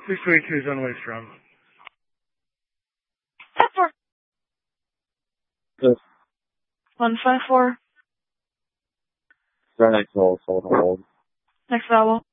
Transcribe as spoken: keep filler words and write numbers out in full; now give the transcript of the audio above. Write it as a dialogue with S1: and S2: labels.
S1: six twenty-two is on the way strong.
S2: ten four.
S3: Just
S2: one five four.
S3: right next to hold, hold, hold.
S2: Next vowel.